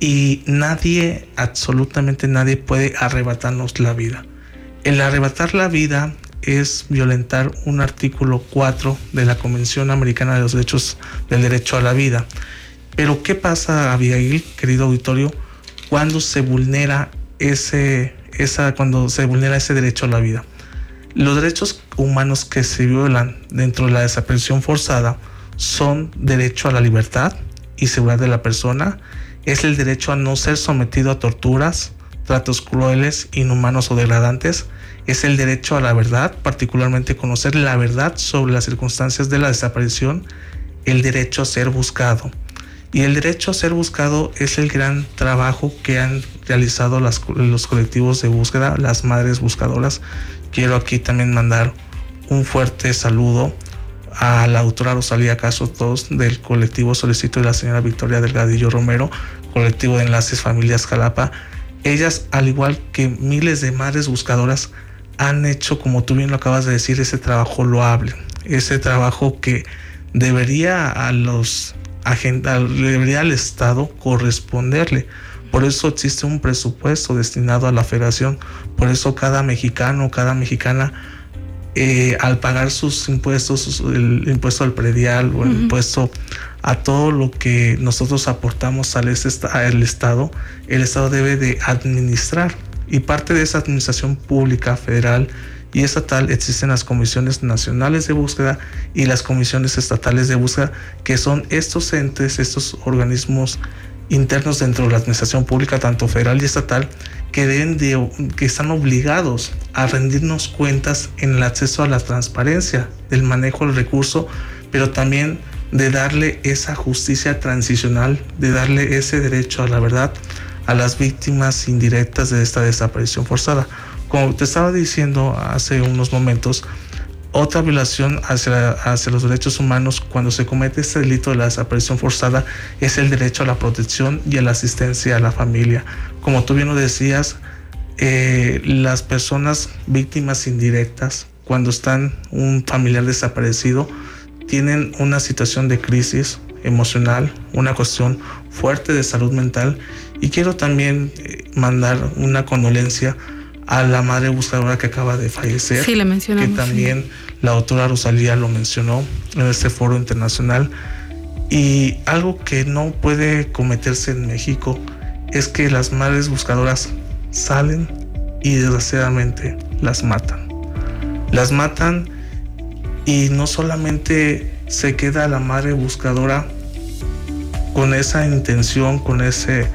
y nadie, absolutamente nadie, puede arrebatarnos la vida. El arrebatar la vida es violentar un artículo 4 de la Convención Americana de los Derechos del Derecho a la Vida. Pero ¿qué pasa, Abigail, querido auditorio, cuando se vulnera ese derecho a la vida? Los derechos humanos que se violan dentro de la desaparición forzada son derecho a la libertad y seguridad de la persona, es el derecho a no ser sometido a torturas, tratos crueles, inhumanos o degradantes, es el derecho a la verdad, particularmente conocer la verdad sobre las circunstancias de la desaparición, el derecho a ser buscado. Y el derecho a ser buscado es el gran trabajo que han realizado los colectivos de búsqueda, las madres buscadoras. Quiero aquí también mandar un fuerte saludo a la autora Rosalía Castro Todos del colectivo Solicito y la señora Victoria Delgadillo Romero, colectivo de Enlaces Familias Jalapa. Ellas, al igual que miles de madres buscadoras, han hecho, como tú bien lo acabas de decir, ese trabajo loable, ese trabajo que debería al Estado corresponderle. Por eso existe un presupuesto destinado a la federación. Por eso cada mexicano, cada mexicana, al pagar sus impuestos, el impuesto al predial o el impuesto a todo lo que nosotros aportamos al Estado, el Estado debe de administrar. Y parte de esa administración pública, federal y estatal, existen las comisiones nacionales de búsqueda y las comisiones estatales de búsqueda, que son estos entes, estos organismos internos dentro de la administración pública, tanto federal y estatal, que están obligados a rendirnos cuentas en el acceso a la transparencia del manejo del recurso, pero también de darle esa justicia transicional, de darle ese derecho a la verdad a las víctimas indirectas de esta desaparición forzada. Como te estaba diciendo hace unos momentos, otra violación hacia los derechos humanos cuando se comete este delito de la desaparición forzada es el derecho a la protección y a la asistencia a la familia. Como tú bien lo decías, las personas víctimas indirectas, cuando están un familiar desaparecido, tienen una situación de crisis emocional, una cuestión fuerte de salud mental. Y quiero también mandar una condolencia a la madre buscadora que acaba de fallecer. Sí, la mencionamos. Que también la autora Rosalía lo mencionó en este foro internacional. Y algo que no puede cometerse en México es que las madres buscadoras salen y desgraciadamente las matan. Las matan y no solamente se queda la madre buscadora con esa intención, con esa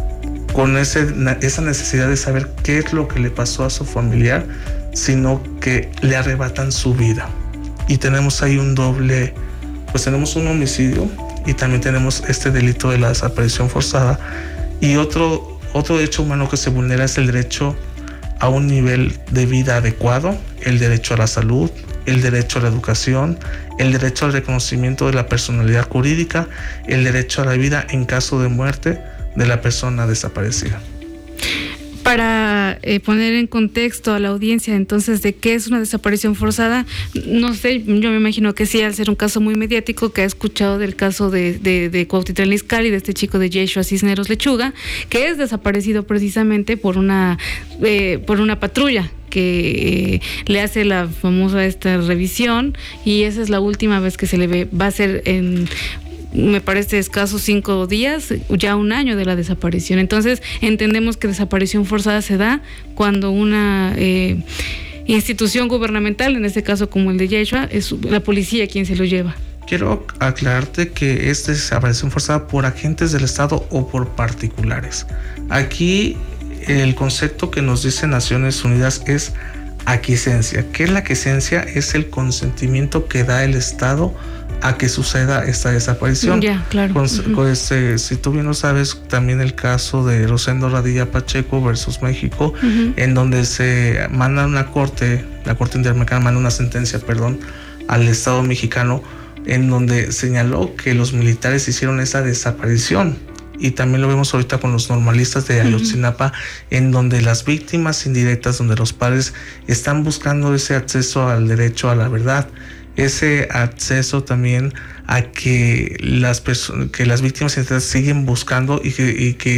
necesidad de saber qué es lo que le pasó a su familiar, sino que le arrebatan su vida. Y tenemos ahí tenemos un homicidio y también tenemos este delito de la desaparición forzada. Y otro derecho humano que se vulnera es el derecho a un nivel de vida adecuado, el derecho a la salud, el derecho a la educación, el derecho al reconocimiento de la personalidad jurídica, el derecho a la vida en caso de muerte de la persona desaparecida. Para poner en contexto a la audiencia entonces de qué es una desaparición forzada, no sé, yo me imagino que sí, al ser un caso muy mediático, que ha escuchado del caso de Cuautitlán Izcalli, de este chico de Yeshua Cisneros Lechuga, que es desaparecido precisamente por una patrulla que le hace la famosa esta revisión, y esa es la última vez que se le ve. Va a ser en, me parece, escasos 5 días, ya 1 año de la desaparición. Entonces entendemos que desaparición forzada se da cuando una institución gubernamental, en este caso como el de Yeshua, es la policía quien se lo lleva. Quiero aclararte que es desaparición forzada por agentes del Estado o por particulares. Aquí el concepto que nos dice Naciones Unidas es aquiescencia. ¿Qué es la aquiescencia? Es el consentimiento que da el Estado a que suceda esta desaparición. Ya, claro. Si tú bien lo sabes, también el caso de Rosendo Radilla Pacheco versus México, en donde se manda la Corte Interamericana manda una sentencia, al Estado mexicano, en donde señaló que los militares hicieron esa desaparición. Y también lo vemos ahorita con los normalistas de Ayotzinapa, en donde las víctimas indirectas, donde los padres están buscando ese acceso al derecho a la verdad, ese acceso también a que las víctimas indirectas siguen buscando y que